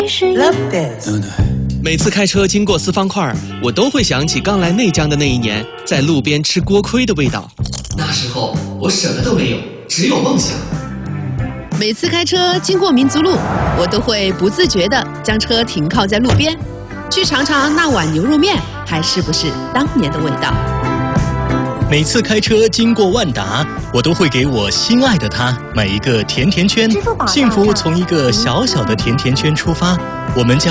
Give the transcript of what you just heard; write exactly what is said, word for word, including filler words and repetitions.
Love this。 每次开车经过四方块，我都会想起刚来内江的那一年，在路边吃锅盔的味道。那时候我什么都没有，只有梦想。 每次开车经过民族路，我都会不自觉地将车停靠在路边，去尝尝那碗牛肉面还是不是当年的味道。 每次开车经过万达，我都会给我心爱的他买一个甜甜圈。幸福从一个小小的甜甜圈出发，我们将